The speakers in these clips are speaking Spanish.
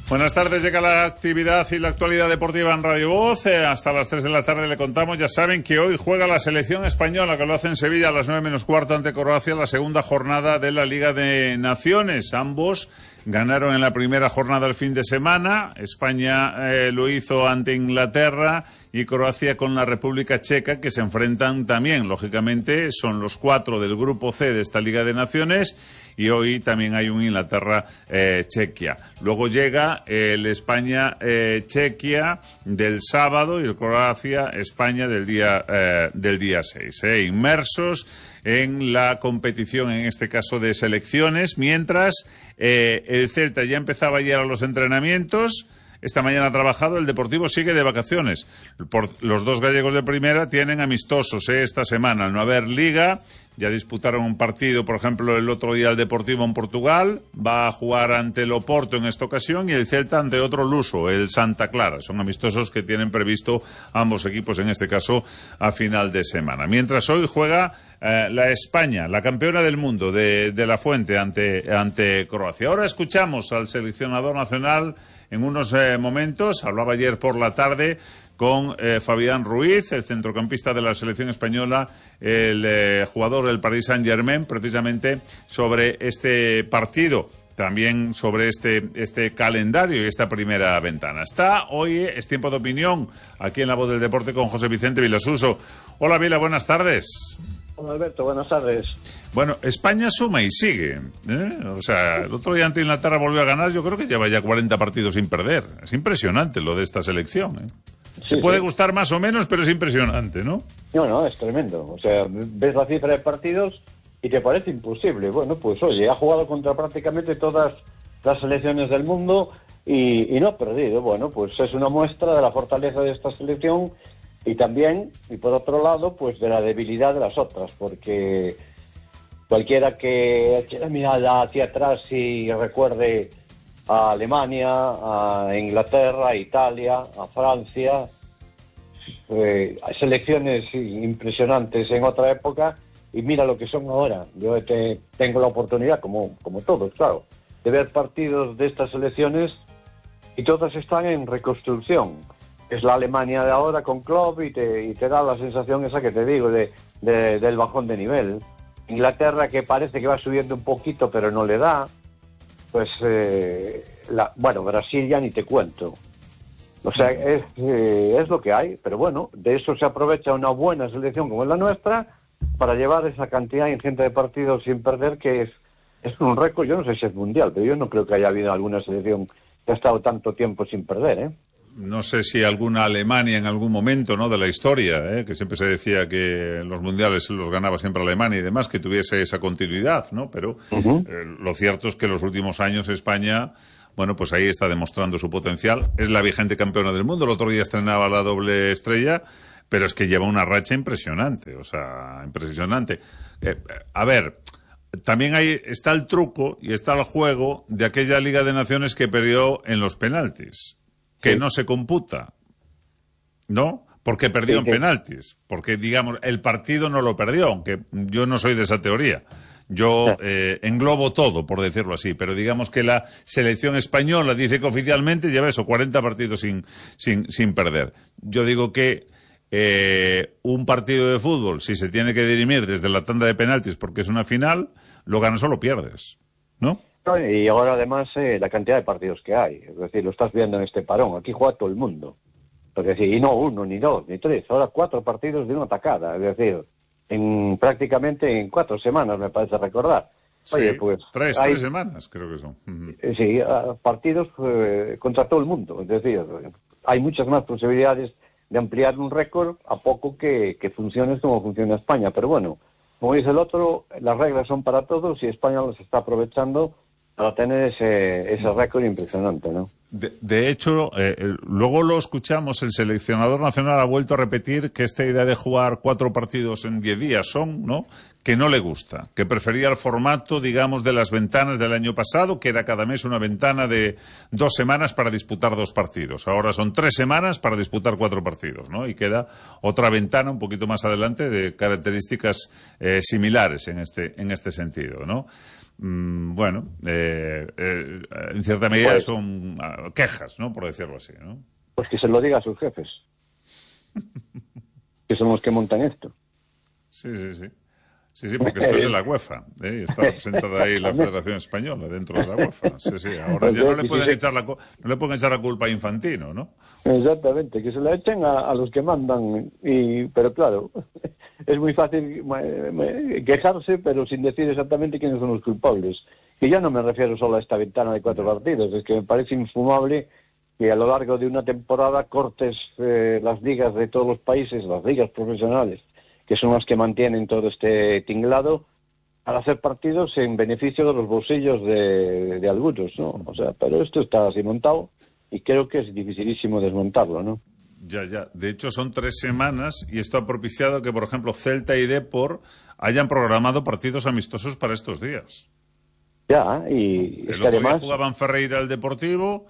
Buenas tardes, llega la actividad y la actualidad deportiva en Radio Voz. Hasta las 3 de la tarde le contamos. Ya saben que hoy juega la selección española, que lo hace en Sevilla a las 9 menos cuarto ante Croacia, la segunda jornada de la Liga de Naciones. Ambos ganaron en la primera jornada el fin de semana. España lo hizo ante Inglaterra y Croacia con la República Checa, que se enfrentan también, lógicamente, son los 4 del grupo C de esta Liga de Naciones, y hoy también hay un Inglaterra-Chequia. Luego llega el España-Chequia del sábado y el Croacia-España del día 6. Inmersos en la competición, en este caso de selecciones, mientras el Celta ya empezaba ayer a los entrenamientos. Esta mañana ha trabajado, el Deportivo sigue de vacaciones. Los dos gallegos de primera tienen amistosos esta semana. Al no haber liga, ya disputaron un partido, por ejemplo, el otro día el Deportivo en Portugal. Va a jugar ante el Oporto en esta ocasión y el Celta ante otro luso, el Santa Clara. Son amistosos que tienen previsto ambos equipos, en este caso, a final de semana. Mientras hoy juega la España, la campeona del mundo de la Fuente ante Croacia. Ahora escuchamos al seleccionador nacional en unos momentos. Hablaba ayer por la tarde con Fabián Ruiz, el centrocampista de la selección española, el jugador del Paris Saint-Germain, precisamente sobre este partido, también sobre este calendario y esta primera ventana. Hoy es tiempo de opinión aquí en La Voz del Deporte con José Vicente Vilasuso. Hola Vila, buenas tardes. Hola Alberto, buenas tardes. Bueno, España suma y sigue, O sea, el otro día ante Inglaterra volvió a ganar. Yo creo que lleva ya 40 partidos sin perder. Es impresionante lo de esta selección, Sí, Te puede gustar más o menos, pero es impresionante, ¿no? No, es tremendo. O sea, ves la cifra de partidos y te parece imposible. Bueno, pues oye, ha jugado contra prácticamente todas las selecciones del mundo y no ha perdido. Bueno, pues es una muestra de la fortaleza de esta selección y también, y por otro lado, pues de la debilidad de las otras, porque cualquiera que eche la mirada hacia atrás y recuerde a Alemania, a Inglaterra, a Italia, a Francia, hay selecciones impresionantes en otra época y mira lo que son ahora. Yo tengo la oportunidad, como todos, claro, de ver partidos de estas selecciones y todas están en reconstrucción. Es la Alemania de ahora con Klopp y te da la sensación esa que te digo del bajón de nivel. Inglaterra, que parece que va subiendo un poquito pero no le da. Pues Brasil ya ni te cuento. O sea, es lo que hay, pero bueno, de eso se aprovecha una buena selección como es la nuestra para llevar esa cantidad ingente de partidos sin perder, que es un récord. Yo no sé si es mundial, pero yo no creo que haya habido alguna selección que ha estado tanto tiempo sin perder, No sé si alguna Alemania en algún momento, ¿no?, de la historia, que siempre se decía que los mundiales los ganaba siempre Alemania y demás, que tuviese esa continuidad, ¿no? Pero lo cierto es que en los últimos años España, bueno, pues ahí está demostrando su potencial. Es la vigente campeona del mundo. El otro día estrenaba la doble estrella, pero es que lleva una racha impresionante, o sea, impresionante. A ver, también ahí está el truco y está el juego de aquella Liga de Naciones que perdió en los penaltis, que no se computa, ¿no? Porque perdió en penaltis. Porque, digamos, el partido no lo perdió, aunque yo no soy de esa teoría. Yo englobo todo, por decirlo así. Pero digamos que la selección española dice que oficialmente lleva 40 partidos sin perder. Yo digo que un partido de fútbol, si se tiene que dirimir desde la tanda de penaltis porque es una final, lo ganas o lo pierdes, ¿no? Y ahora además la cantidad de partidos que hay, es decir, lo estás viendo en este parón, aquí juega todo el mundo, es decir, y no 1, ni 2, ni 3, ahora 4 partidos de una tacada, es decir, prácticamente en 4 semanas me parece recordar. Sí, oye, pues 3 semanas creo que son. Sí, partidos contra todo el mundo, es decir, hay muchas más posibilidades de ampliar un récord a poco que funcione como funciona España, pero bueno, como dice el otro, las reglas son para todos y España las está aprovechando para tener ese récord impresionante, ¿no? De hecho, luego lo escuchamos, el seleccionador nacional ha vuelto a repetir que esta idea de jugar 4 partidos en 10 días ¿no?, que no le gusta, que prefería el formato, digamos, de las ventanas del año pasado, que era cada mes una ventana de 2 semanas para disputar 2 partidos. Ahora son 3 semanas para disputar 4 partidos, ¿no? Y queda otra ventana un poquito más adelante de características similares en este sentido, ¿no? bueno, en cierta medida pues, son quejas, ¿no? Por decirlo así, ¿no? Pues que se lo diga a sus jefes, que son los que montan esto. Sí, sí, sí. Sí, porque esto es de la UEFA, y está representada ahí la Federación Española dentro de la UEFA. Sí, sí, ahora ya no le pueden echar la culpa a Infantino, ¿no? Exactamente, que se la echen a los que mandan. Pero claro, es muy fácil quejarse, pero sin decir exactamente quiénes son los culpables. Y ya no me refiero solo a esta ventana de 4 partidos, es que me parece infumable que a lo largo de una temporada cortes las ligas de todos los países, las ligas profesionales, que son las que mantienen todo este tinglado, para hacer partidos en beneficio de los bolsillos de algunos, ¿no? O sea, pero esto está así montado y creo que es dificilísimo desmontarlo, ¿no? Ya. De hecho, son 3 semanas y esto ha propiciado que, por ejemplo, Celta y Depor hayan programado partidos amistosos para estos días. Ya, y el otro día jugaban Ferreira el Deportivo...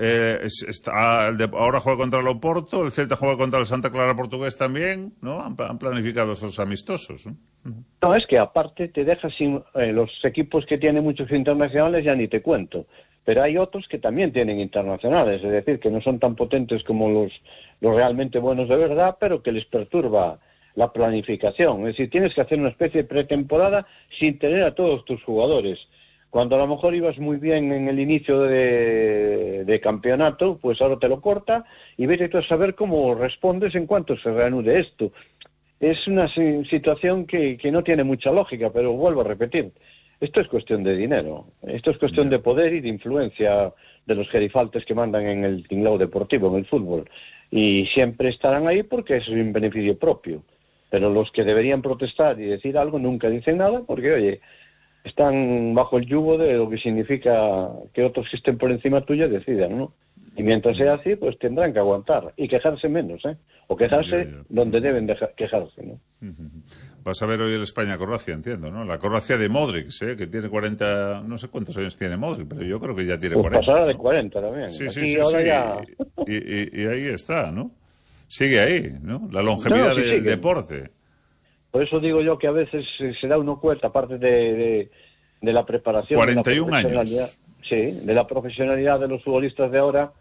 ahora juega contra el Oporto, el Celta juega contra el Santa Clara portugués también, ¿no? Han planificado esos amistosos, ¿no? No, es que aparte te dejas sin los equipos que tienen muchos internacionales, ya ni te cuento, pero hay otros que también tienen internacionales, es decir, que no son tan potentes como los realmente buenos de verdad, pero que les perturba la planificación, es decir, tienes que hacer una especie de pretemporada sin tener a todos tus jugadores. Cuando a lo mejor ibas muy bien en el inicio de campeonato, pues ahora te lo corta y vete tú a saber cómo respondes en cuanto se reanude esto. Es una situación que no tiene mucha lógica, pero vuelvo a repetir. Esto es cuestión de dinero, esto es cuestión de poder y de influencia de los gerifaltes que mandan en el tinglado deportivo, en el fútbol. Y siempre estarán ahí porque es un beneficio propio. Pero los que deberían protestar y decir algo nunca dicen nada porque, oye, están bajo el yugo de lo que significa que otros que estén por encima tuya decidan, ¿no? Y mientras sea así, pues tendrán que aguantar y quejarse menos, ¿eh? O quejarse donde deben quejarse, ¿no? Vas a ver hoy el España-Croacia, entiendo, ¿no? La Croacia de Modric, que tiene 40, no sé cuántos años tiene Modric, pero yo creo que ya tiene pues 40. Pasará ¿no? de 40 también. Sí. Ya... Y ahí está, ¿no? Sigue ahí, ¿no? La longevidad del deporte. Por eso digo yo que a veces se da uno cuenta, aparte de la preparación... 41 años. Sí, de la profesionalidad de los futbolistas de ahora,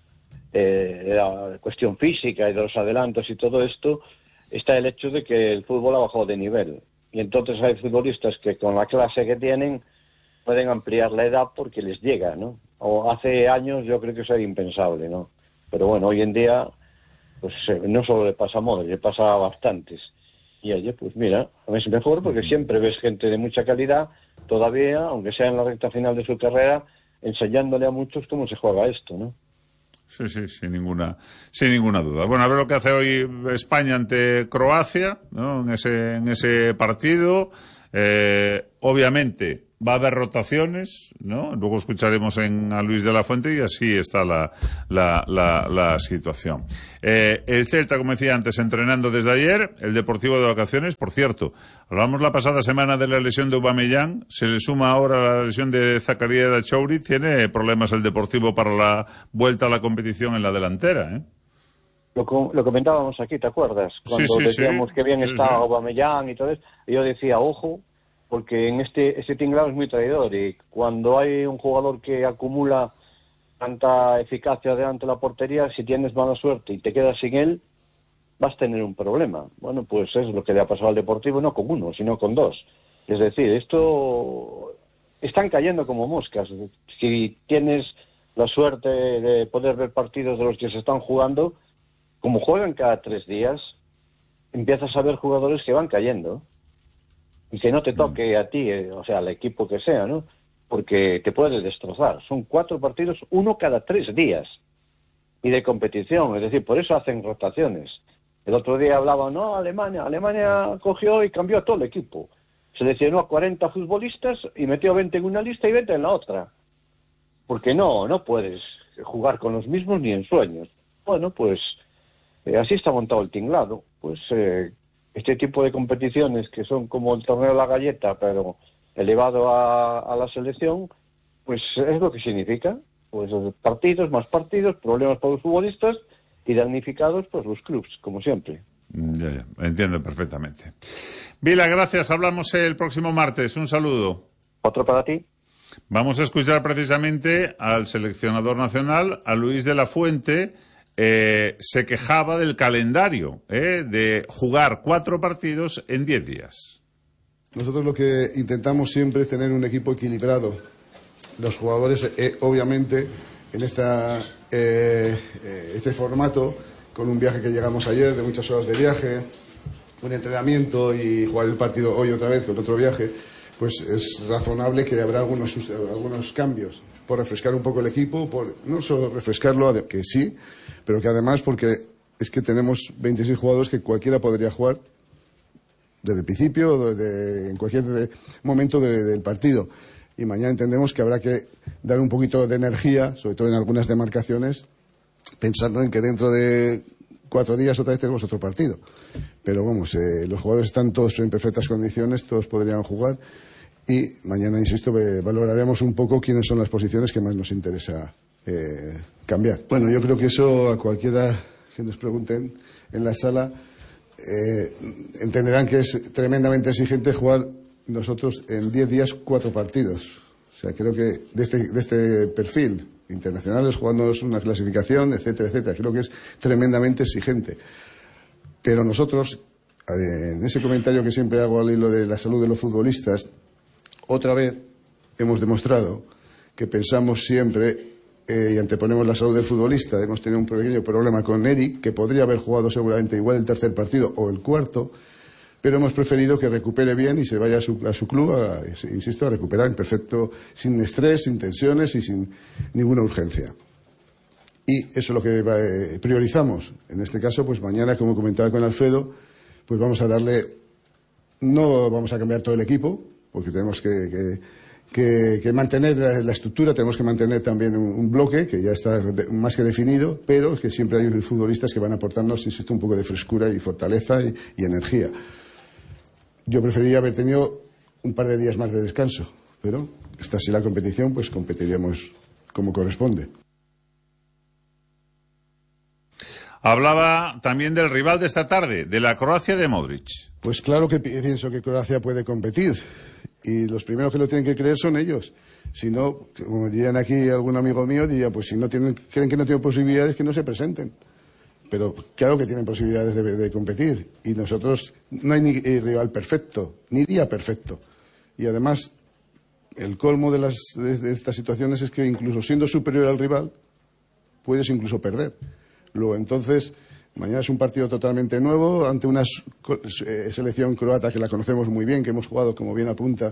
de la cuestión física y de los adelantos y todo esto, está el hecho de que el fútbol ha bajado de nivel. Y entonces hay futbolistas que con la clase que tienen pueden ampliar la edad porque les llega, ¿no? O hace años yo creo que eso era impensable, ¿no? Pero bueno, hoy en día, pues no solo le pasa a Modric, le pasa a bastantes. Y oye, pues mira, es mejor porque siempre ves gente de mucha calidad todavía, aunque sea en la recta final de su carrera, enseñándole a muchos cómo se juega esto, ¿no? Sí, sin ninguna duda. Bueno, a ver lo que hace hoy España ante Croacia, ¿no? En ese partido. Obviamente va a haber rotaciones, ¿no? Luego escucharemos a Luis de la Fuente y así está la situación. El Celta, como decía antes, entrenando desde ayer, el Deportivo de vacaciones. Por cierto, hablamos la pasada semana de la lesión de Aubameyang, se le suma ahora la lesión de Zakaria Dachouri, tiene problemas el Deportivo para la vuelta a la competición en la delantera, ¿eh? Lo comentábamos aquí, ¿te acuerdas? Cuando decíamos que bien estaba Aubameyang y todo eso, yo decía, ojo, porque en este tinglado es muy traidor y cuando hay un jugador que acumula tanta eficacia delante de la portería, si tienes mala suerte y te quedas sin él, vas a tener un problema. Bueno, pues es lo que le ha pasado al Deportivo, no con uno, sino con dos. Es decir, están cayendo como moscas. Si tienes la suerte de poder ver partidos de los que se están jugando, como juegan cada 3 días, empiezas a ver jugadores que van cayendo. Y que no te toque a ti, o sea, al equipo que sea, ¿no? Porque te puede destrozar. Son 4 partidos, uno cada 3 días. Y de competición, es decir, por eso hacen rotaciones. El otro día hablaban, no, Alemania cogió y cambió a todo el equipo. Seleccionó a 40 futbolistas y metió 20 en una lista y 20 en la otra. Porque no puedes jugar con los mismos ni en sueños. Bueno, pues así está montado el tinglado. Pues este tipo de competiciones que son como el torneo de la galleta, pero elevado a la selección, pues es lo que significa. Pues partidos, más partidos, problemas para los futbolistas y damnificados pues los clubs, como siempre. Ya, entiendo perfectamente. Vila, gracias. Hablamos el próximo martes. Un saludo. ¿Otro para ti? Vamos a escuchar precisamente al seleccionador nacional, a Luis de la Fuente. Se quejaba del calendario, de jugar 4 partidos en 10 días. Nosotros lo que intentamos siempre es tener un equipo equilibrado. Los jugadores, obviamente, en este formato, con un viaje que llegamos ayer, de muchas horas de viaje, un entrenamiento y jugar el partido hoy otra vez con otro viaje, pues es razonable que habrá algunos cambios por refrescar un poco el equipo, por no solo refrescarlo, que sí, pero que además porque es que tenemos 26 jugadores que cualquiera podría jugar desde el principio, en cualquier momento del partido. Y mañana entendemos que habrá que dar un poquito de energía, sobre todo en algunas demarcaciones, pensando en que dentro de 4 días otra vez tenemos otro partido. Pero vamos, los jugadores están todos en perfectas condiciones, todos podrían jugar. Y mañana, insisto, valoraremos un poco quiénes son las posiciones que más nos interesa cambiar. Bueno, yo creo que eso a cualquiera que nos pregunten en la sala entenderán que es tremendamente exigente jugar nosotros en 10 días 4 partidos. O sea, creo que de este perfil, internacionales jugándonos una clasificación, etcétera, etcétera, creo que es tremendamente exigente. Pero nosotros, en ese comentario que siempre hago al hilo de la salud de los futbolistas, otra vez hemos demostrado que pensamos siempre y anteponemos la salud del futbolista. Hemos tenido un pequeño problema con Eric, que podría haber jugado seguramente igual el tercer partido o el cuarto, pero hemos preferido que recupere bien y se vaya a su club, insisto, a recuperar en perfecto, sin estrés, sin tensiones y sin ninguna urgencia. Y eso es lo que priorizamos. En este caso, pues mañana, como comentaba con Alfredo, pues vamos a darle, no vamos a cambiar todo el equipo, porque tenemos que mantener la estructura, tenemos que mantener también un bloque que ya está más que definido, pero que siempre hay futbolistas que van a aportarnos, insisto, un poco de frescura y fortaleza y energía. Yo preferiría haber tenido un par de días más de descanso, pero esta sí la competición, pues competiríamos como corresponde. Hablaba también del rival de esta tarde, de la Croacia de Modric. Pues claro que pienso que Croacia puede competir. Y los primeros que lo tienen que creer son ellos. Si no, como dirían aquí algún amigo mío, diría, pues si no creen que no tienen posibilidades, que no se presenten. Pero claro que tienen posibilidades de competir. Y nosotros, no hay ni rival perfecto, ni día perfecto. Y además, el colmo de estas situaciones es que incluso siendo superior al rival, puedes incluso perder. Luego, entonces, mañana es un partido totalmente nuevo ante una selección croata que la conocemos muy bien, que hemos jugado, como bien apunta,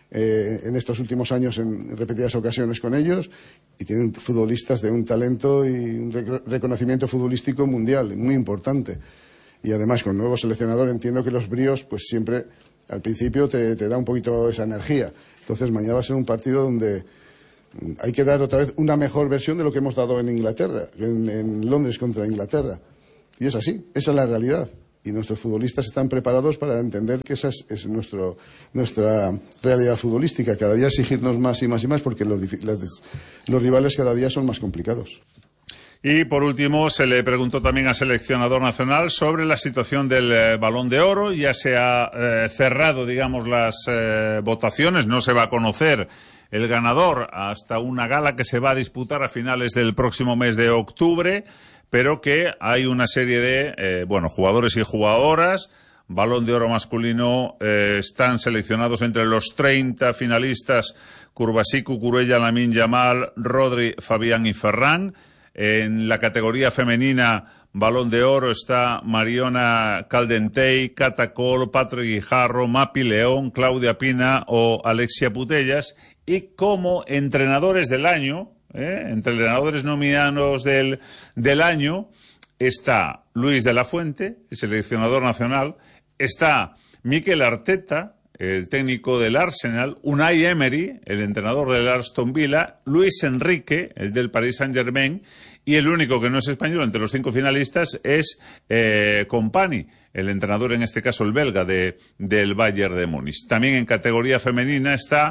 en estos últimos años en repetidas ocasiones con ellos, y tienen futbolistas de un talento y un reconocimiento futbolístico mundial muy importante. Y además, con nuevo seleccionador, entiendo que los bríos, pues siempre al principio te da un poquito esa energía. Entonces, mañana va a ser un partido donde hay que dar otra vez una mejor versión de lo que hemos dado en Inglaterra, en Londres contra Inglaterra. Y es así, esa es la realidad. Y nuestros futbolistas están preparados para entender que esa es nuestra realidad futbolística. Cada día exigirnos más y más y más porque los rivales cada día son más complicados. Y por último, se le preguntó también al seleccionador nacional sobre la situación del Balón de Oro. Ya se ha cerrado, digamos, las votaciones. No se va a conocer el ganador hasta una gala que se va a disputar a finales del próximo mes de octubre, pero que hay una serie de jugadores y jugadoras. Balón de Oro masculino, están seleccionados entre los 30 finalistas Kourbassi, Cucurella, Lamine Yamal, Rodri, Fabián y Ferran. En la categoría femenina, Balón de Oro, está Mariona Caldentey, Cata Col, Patrick Guijarro, Mapi León, Claudia Pina o Alexia Putellas. Y como entrenadores del año, entrenadores nominados del año, está Luis de la Fuente, el seleccionador nacional, está Mikel Arteta, el técnico del Arsenal, Unai Emery, el entrenador del Aston Villa, Luis Enrique, el del Paris Saint-Germain, y el único que no es español entre los 5 finalistas es Kompany, el entrenador, en este caso el belga, del Bayern de Múnich. También en categoría femenina está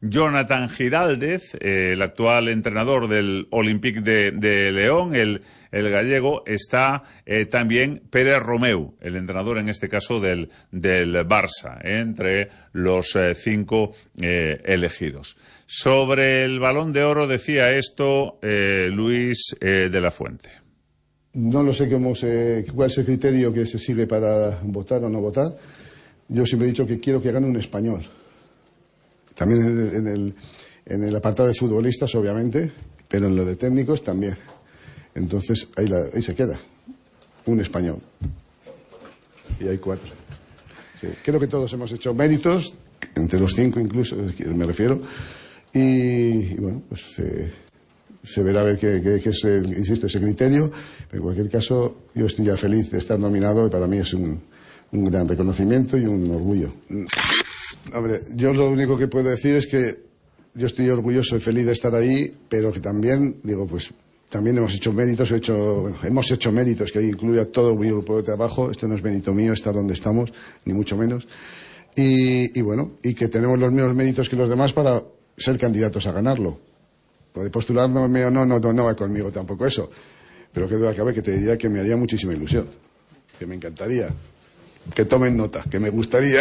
Jonathan Giraldez, el actual entrenador del Olympique de León, el gallego. Está también Pere Romeu, el entrenador en este caso del Barça, entre los 5 elegidos. Sobre el Balón de Oro decía esto Luis de la Fuente. No lo sé cuál es el criterio que se sigue para votar o no votar. Yo siempre he dicho que quiero que gane un español. También en el apartado de futbolistas, obviamente, pero en lo de técnicos también. Entonces, ahí se queda. Un español. Y hay 4. Sí, creo que todos hemos hecho méritos, entre los 5 incluso, me refiero. Y bueno, pues se verá a ver qué es, insisto, ese criterio. Pero en cualquier caso, yo estoy ya feliz de estar nominado y para mí es un gran reconocimiento y un orgullo. Hombre, yo lo único que puedo decir es que yo estoy orgulloso y feliz de estar ahí, pero que también, también hemos hecho méritos, que ahí incluye a todo mi grupo de trabajo. Esto no es mérito mío estar donde estamos, ni mucho menos. Y bueno, y que tenemos los mismos méritos que los demás para ser candidatos a ganarlo. Lo de postular no va conmigo tampoco eso. Pero que duda cabe que te diría que me haría muchísima ilusión, que me encantaría. Que tomen nota, que me gustaría.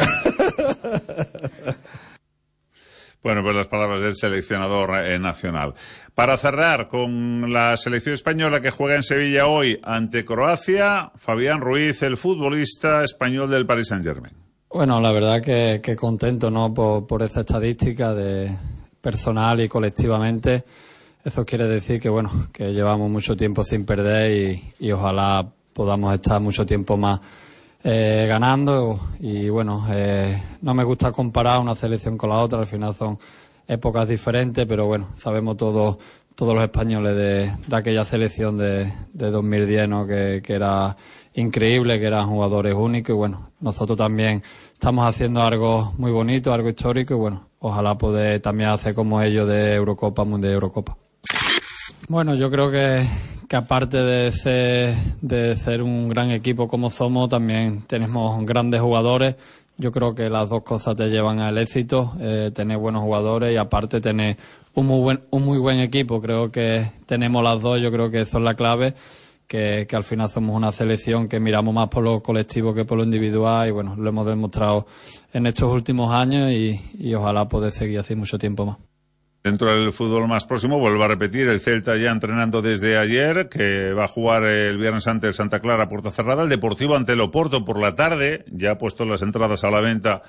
Bueno, pues las palabras del seleccionador nacional. Para cerrar con la selección española que juega en Sevilla hoy ante Croacia, Fabián Ruiz, el futbolista español del Paris Saint-Germain. Bueno, la verdad que contento, ¿no? Por esta estadística de personal y colectivamente. Eso quiere decir que, bueno, que llevamos mucho tiempo sin perder y ojalá podamos estar mucho tiempo más ganando. Y bueno, no me gusta comparar una selección con la otra, al final son épocas diferentes, pero bueno, sabemos todos los españoles de aquella selección de 2010, ¿no? Que era increíble, que eran jugadores únicos, y bueno, nosotros también estamos haciendo algo muy bonito, algo histórico, y bueno, ojalá poder también hacer como ellos de Eurocopa, Mundial de Eurocopa. Bueno, yo creo que aparte de ser un gran equipo como somos, también tenemos grandes jugadores. Yo creo que las dos cosas te llevan al éxito, tener buenos jugadores y aparte tener un muy buen equipo. Creo que tenemos las dos, yo creo que eso es la clave, que al final somos una selección que miramos más por lo colectivo que por lo individual, y bueno, lo hemos demostrado en estos últimos años y ojalá poder seguir así mucho tiempo más. Dentro del fútbol más próximo, vuelvo a repetir, el Celta ya entrenando desde ayer, que va a jugar el viernes ante el Santa Clara a puerta cerrada, el Deportivo ante el Oporto por la tarde, ya ha puesto las entradas a la venta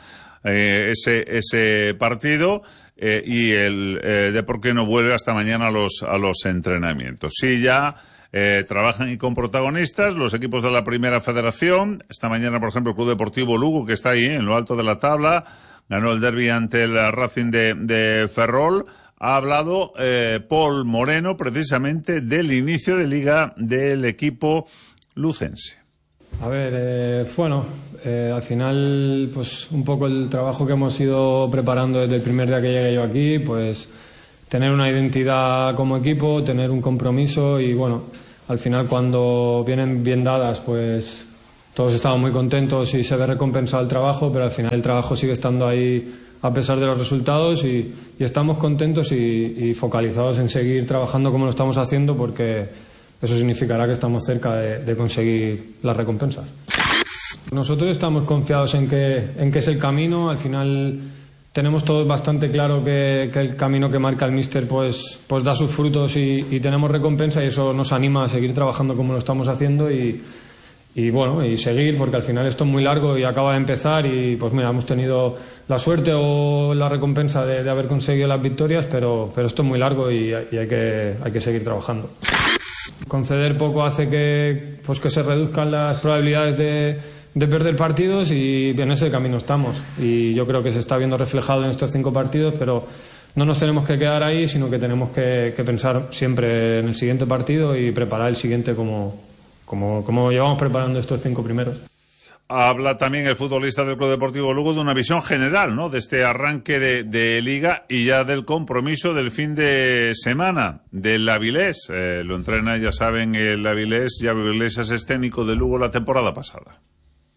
ese partido, y el Deportivo no vuelve hasta mañana a los entrenamientos. Sí, ya trabajan y con protagonistas los equipos de la Primera Federación. Esta mañana, por ejemplo, el Club Deportivo Lugo, que está ahí en lo alto de la tabla, ganó el derbi ante el Racing de Ferrol. Ha hablado Paul Moreno precisamente del inicio de liga del equipo lucense. A ver, al final, pues un poco el trabajo que hemos ido preparando desde el primer día que llegué yo aquí, pues tener una identidad como equipo, tener un compromiso y bueno, al final cuando vienen bien dadas, pues todos estamos muy contentos y se ve recompensado el trabajo, pero al final el trabajo sigue estando ahí a pesar de los resultados y estamos contentos y focalizados en seguir trabajando como lo estamos haciendo, porque eso significará que estamos cerca de conseguir las recompensas. Nosotros estamos confiados en que es el camino. Al final tenemos todos bastante claro que el camino que marca el míster pues da sus frutos y tenemos recompensa, y eso nos anima a seguir trabajando como lo estamos haciendo y seguir, porque al final esto es muy largo y acaba de empezar y pues mira, hemos tenido la suerte o la recompensa de haber conseguido las victorias, pero esto es muy largo y hay que seguir trabajando. Conceder poco hace que se reduzcan las probabilidades de perder partidos y en ese camino estamos, y yo creo que se está viendo reflejado en estos 5 partidos, pero no nos tenemos que quedar ahí, sino que tenemos que pensar siempre en el siguiente partido y preparar el siguiente como llevamos preparando estos 5 primeros. Habla también el futbolista del Club Deportivo Lugo de una visión general, ¿no?, de este arranque de liga y ya del compromiso del fin de semana del Avilés. Lo entrena, ya saben, el Avilés. Ya Avilés es técnico de Lugo la temporada pasada.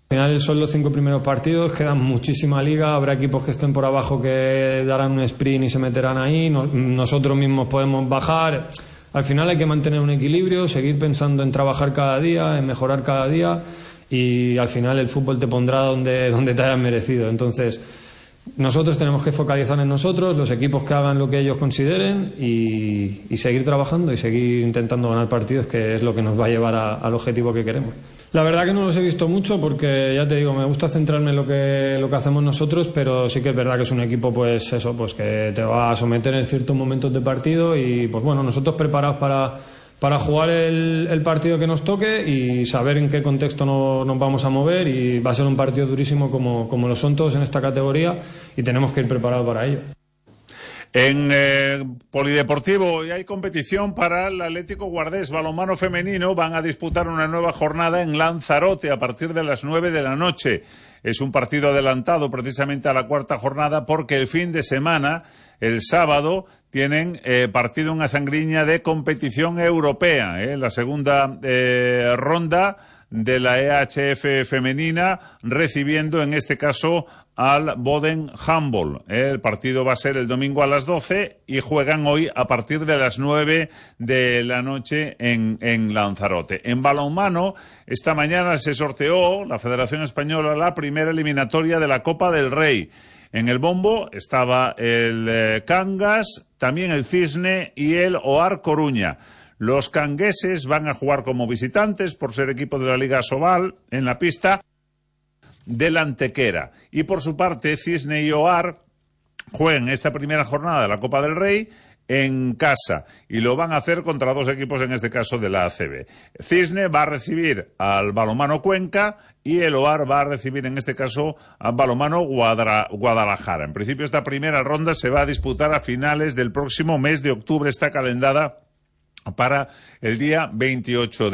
Al final son los 5 primeros partidos, quedan muchísima liga, habrá equipos que estén por abajo que darán un sprint y se meterán ahí, nosotros mismos podemos bajar. Al final hay que mantener un equilibrio, seguir pensando en trabajar cada día, en mejorar cada día, y al final el fútbol te pondrá donde te hayas merecido. Entonces nosotros tenemos que focalizar en nosotros, los equipos que hagan lo que ellos consideren y seguir trabajando y seguir intentando ganar partidos, que es lo que nos va a llevar al objetivo que queremos. La verdad que no los he visto mucho porque, ya te digo, me gusta centrarme en lo que hacemos nosotros, pero sí que es verdad que es un equipo pues que te va a someter en ciertos momentos de partido y pues bueno, nosotros preparados para jugar el partido que nos toque y saber en qué contexto nos vamos a mover, y va a ser un partido durísimo como lo son todos en esta categoría y tenemos que ir preparados para ello. En Polideportivo hoy hay competición para el Atlético Guardés balonmano femenino. Van a disputar una nueva jornada en Lanzarote a partir de las 9 de la noche. Es un partido adelantado precisamente a la cuarta jornada porque el fin de semana, el sábado, tienen partido en Asangriña de competición europea, la segunda ronda de la EHF femenina, recibiendo en este caso al Boden Handball. El partido va a ser el domingo a las 12 y juegan hoy a partir de las 9 de la noche en Lanzarote. En balonmano, esta mañana se sorteó la Federación Española la primera eliminatoria de la Copa del Rey. En el bombo estaba el Cangas, también el Cisne y el OAR Coruña. Los cangueses van a jugar como visitantes por ser equipo de la Liga Sobal en la pista del Antequera. Y por su parte, Cisne y OAR juegan esta primera jornada de la Copa del Rey en casa y lo van a hacer contra dos equipos, en este caso de la ACB. Cisne va a recibir al balonmano Cuenca y el OAR va a recibir en este caso al balonmano Guadalajara. En principio esta primera ronda se va a disputar a finales del próximo mes de octubre, está calendada para el día 28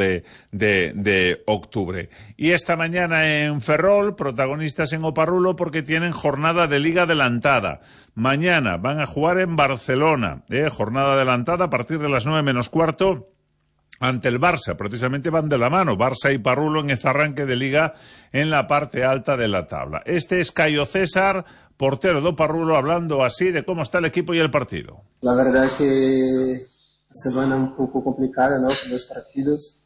de octubre. Y esta mañana en Ferrol, protagonistas en Oparrulo porque tienen jornada de liga adelantada. Mañana van a jugar en Barcelona, jornada adelantada a partir de las 9 menos cuarto ante el Barça. Precisamente van de la mano, Barça y Parrulo en este arranque de liga en la parte alta de la tabla. Este es Caio César, portero de Oparrulo, hablando así de cómo está el equipo y el partido. La verdad que semana un poco complicada, ¿no? Con los partidos.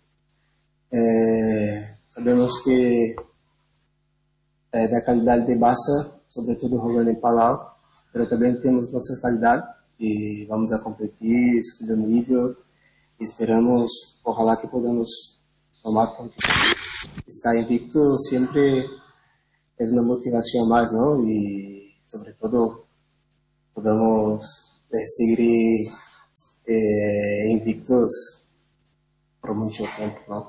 Sabemos que la calidad de Barça, sobre todo jugando en Palau, pero también tenemos nuestra calidad y vamos a competir, subir el nivel y esperamos, ojalá que podamos sumar puntos. Estar invicto siempre es una motivación más, ¿no? Y sobre todo podamos seguir invictos por mucho tiempo, ¿no?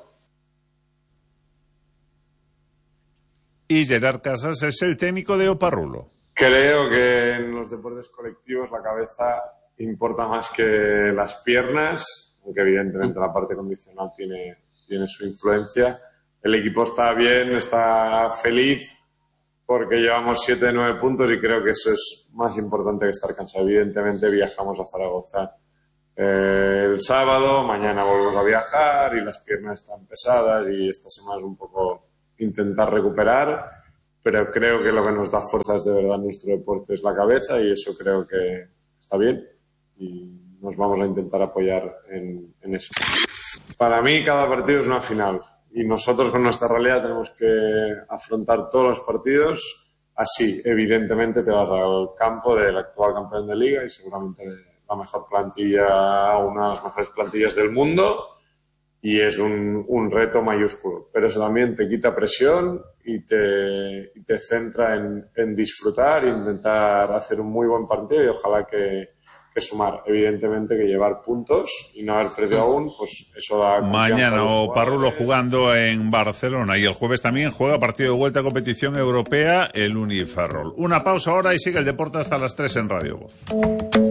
Y Gerard Casas es el técnico de Oparrulo. Creo que en los deportes colectivos la cabeza importa más que las piernas, aunque evidentemente la parte condicional tiene su influencia. El equipo está bien, está feliz porque llevamos 7 de 9 puntos y creo que eso es más importante que estar cansado. Evidentemente viajamos a Zaragoza el sábado, mañana volvemos a viajar y las piernas están pesadas y esta semana es un poco intentar recuperar, pero creo que lo que nos da fuerzas de verdad en nuestro deporte es la cabeza y eso creo que está bien y nos vamos a intentar apoyar en eso. Para mí cada partido es una final y nosotros con nuestra realidad tenemos que afrontar todos los partidos así. Evidentemente te vas al campo del actual campeón de liga y seguramente la mejor plantilla, una de las mejores plantillas del mundo y es un reto mayúsculo, pero eso también te quita presión y te centra en disfrutar e intentar hacer un muy buen partido y ojalá que sumar. Evidentemente que llevar puntos y no haber perdido aún, pues eso da confianza. Mañana Oparrulo jugando en Barcelona y el jueves también juega partido de vuelta a competición europea el Uniferrol. Una pausa ahora y sigue el deporte hasta las 3 en Radio Voz.